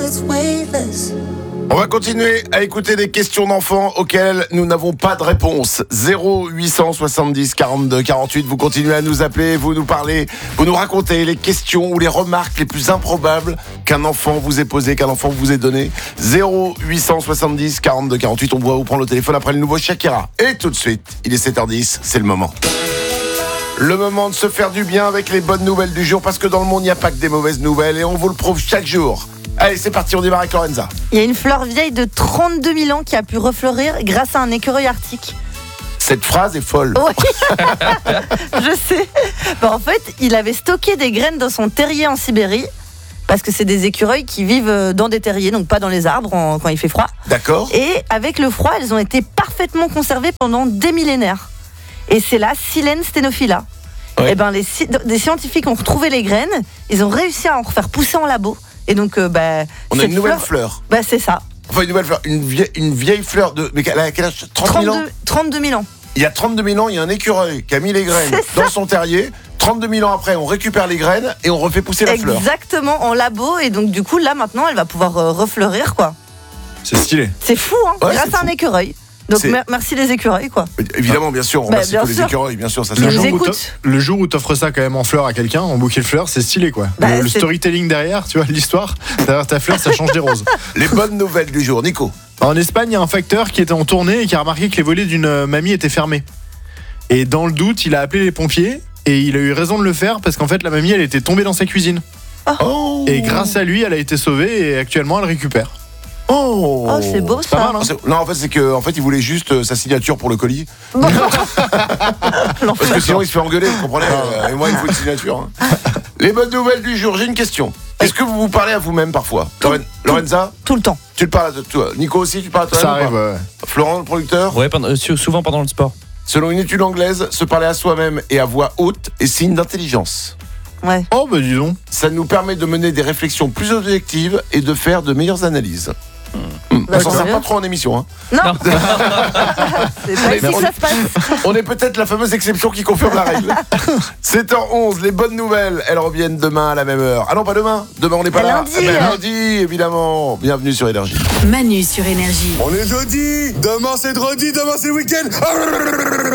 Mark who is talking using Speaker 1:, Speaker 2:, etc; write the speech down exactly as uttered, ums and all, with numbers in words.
Speaker 1: it's weightless.
Speaker 2: On va continuer à écouter des questions d'enfants auxquelles nous n'avons pas de réponse. zéro huit cent soixante-dix quarante-deux quarante-huit, vous continuez à nous appeler, vous nous parlez, vous nous racontez les questions ou les remarques les plus improbables qu'un enfant vous ait posées, qu'un enfant vous ait donné. zéro huit cent soixante-dix quarante-deux quarante-huit, on va vous prendre le téléphone après le nouveau Shakira. Et tout de suite, il est sept heures dix, c'est le moment. Le moment de se faire du bien avec les bonnes nouvelles du jour, parce que dans le monde, il n'y a pas que des mauvaises nouvelles et on vous le prouve chaque jour. Allez, c'est parti, on démarre avec Lorenza.
Speaker 3: Il y a une fleur vieille de trente-deux mille ans qui a pu refleurir grâce à un écureuil arctique.
Speaker 2: Cette phrase est folle.
Speaker 3: Oui, je sais. Bah, en fait, il avait stocké des graines dans son terrier en Sibérie, parce que c'est des écureuils qui vivent dans des terriers, donc pas dans les arbres en, quand il fait froid.
Speaker 2: D'accord.
Speaker 3: Et avec le froid, elles ont été parfaitement conservées pendant des millénaires. Et c'est la Silene stenophila.
Speaker 2: Ouais.
Speaker 3: Et ben, les, des scientifiques ont retrouvé les graines, ils ont réussi à en refaire pousser en labo. Et donc, euh, bah,
Speaker 2: On a
Speaker 3: cette
Speaker 2: une nouvelle
Speaker 3: fleur,
Speaker 2: fleur.
Speaker 3: Bah, c'est ça.
Speaker 2: Enfin, une nouvelle fleur. Une vieille, une vieille fleur de. Mais elle a quel âge ? trente mille ans ?
Speaker 3: trente-deux mille ans.
Speaker 2: Il y a trente-deux mille ans, il y a un écureuil qui a mis les graines
Speaker 3: C'est
Speaker 2: dans son terrier. trente-deux mille ans après, on récupère les graines et on refait pousser la fleur.
Speaker 3: Exactement, en labo. Et donc, du coup, là, maintenant, elle va pouvoir euh, refleurir, quoi.
Speaker 4: C'est stylé.
Speaker 3: C'est fou, hein,
Speaker 2: Ouais,
Speaker 3: grâce
Speaker 2: c'est
Speaker 3: à un
Speaker 2: fou.
Speaker 3: écoureil. Donc,
Speaker 2: C'est-
Speaker 3: mer- merci les écureuils, quoi.
Speaker 2: Évidemment, bien sûr, on
Speaker 3: Bah,
Speaker 2: remercie
Speaker 3: bien
Speaker 2: tous les
Speaker 3: sûr.
Speaker 2: écureuils, bien sûr, ça
Speaker 3: Ils
Speaker 2: c'est
Speaker 3: nous
Speaker 4: jour, où
Speaker 3: écoutent.
Speaker 4: t'offres- le jour où t'offres ça quand même en fleurs à quelqu'un, en bouquet de fleurs, c'est stylé quoi.
Speaker 3: Bah,
Speaker 4: le, le
Speaker 3: c'est-
Speaker 4: storytelling derrière, tu vois, l'histoire, derrière ta fleur, ça change des roses.
Speaker 2: Les bonnes nouvelles du jour, Nico.
Speaker 4: En Espagne, il y a un facteur qui était en tournée et qui a remarqué que les volets d'une euh, mamie étaient fermés. Et dans le doute, il a appelé les pompiers et il a eu raison de le faire parce qu'en fait, la mamie, elle était tombée dans sa cuisine.
Speaker 2: Oh,
Speaker 4: Et grâce à lui, elle a été sauvée et actuellement, elle récupère.
Speaker 2: oh,
Speaker 3: Oh, c'est beau,
Speaker 4: pas
Speaker 3: ça.
Speaker 4: mal, hein.
Speaker 2: C'est- Non, en fait, c'est que, en fait, il voulait juste euh, sa signature pour le colis.
Speaker 3: Bon.
Speaker 2: Parce
Speaker 3: L'enfer.
Speaker 2: que sinon, il se fait engueuler, vous comprenez euh, Et moi, il faut une signature. hein. Les bonnes nouvelles du jour, j'ai une question. Est-ce que vous vous parlez à vous-même parfois Loren- Lorenza,
Speaker 3: Tout le temps.
Speaker 2: tu le parles à toi. Nico aussi, tu parles à toi
Speaker 4: Ça arrive, ouais.
Speaker 2: Florent, le producteur.
Speaker 5: Ouais, pendant- euh, sou- souvent pendant le sport.
Speaker 2: Selon une étude anglaise, se parler à soi-même et à voix haute est signe d'intelligence.
Speaker 3: Ouais.
Speaker 4: Oh, bah dis donc.
Speaker 2: Ça nous permet de mener des réflexions plus objectives et de faire de meilleures analyses. Hmm. On
Speaker 3: Bah,
Speaker 2: s'en
Speaker 3: tant
Speaker 2: sert
Speaker 3: mieux.
Speaker 2: pas trop en émission. Hein.
Speaker 3: Non,
Speaker 5: Non.
Speaker 3: c'est pas
Speaker 2: Mais
Speaker 3: ici
Speaker 2: on-
Speaker 3: que ça se passe.
Speaker 2: On est peut-être la fameuse exception qui confirme la règle. sept heures onze, les bonnes nouvelles, elles reviennent demain à la même heure. Ah non, pas demain. Demain, on n'est pas là.
Speaker 3: Lundi.
Speaker 2: Ah ben, lundi, évidemment. Bienvenue sur Énergie.
Speaker 6: Manu sur Énergie.
Speaker 7: On est jeudi, demain c'est dredi, demain c'est week-end.